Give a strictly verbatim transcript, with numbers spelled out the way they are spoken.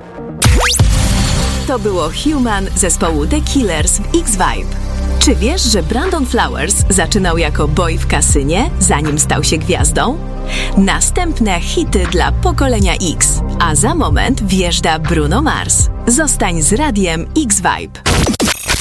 To było Human zespołu The Killers w X-Vibe. Czy wiesz, że Brandon Flowers zaczynał jako boy w kasynie, zanim stał się gwiazdą? Następne hity dla pokolenia X, a za moment wjeżdża Bruno Mars. Zostań z radiem X-Vibe.